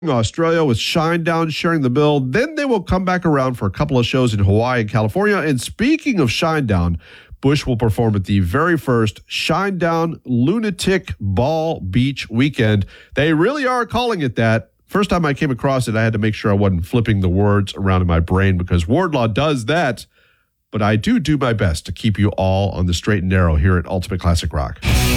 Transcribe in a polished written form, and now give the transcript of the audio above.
Australia with Shinedown sharing the bill. Then they will come back around for a couple of shows in Hawaii and California. And speaking of Shinedown, Bush will perform at the very first Shinedown Lunatic Ball Beach Weekend. They really are calling it that. First time I came across it, I had to make sure I wasn't flipping the words around in my brain because Wardlaw does that. But I do my best to keep you all on the straight and narrow here at Ultimate Classic Rock.